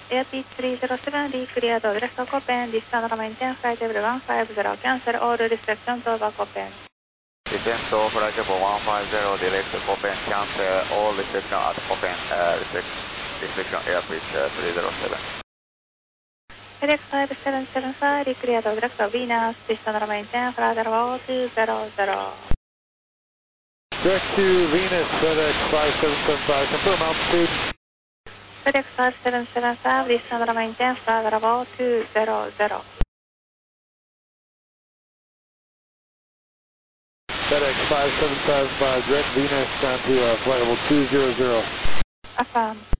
Airbus 307, declared direct open, distance maintain, flight level 150, cancel all restrictions over open. Descent to flight level 150, direct open, cancel all restrictions at open, restriction Airbus 307. FedEx 5775, declared direct Venus, distance maintain, flight level 200. Direct to Venus, FedEx 5775, confirm altitude. FedEx 5775, distance maintain, flight level 200. FedEx 5775, direct Venus down to flight level 200. Affirm.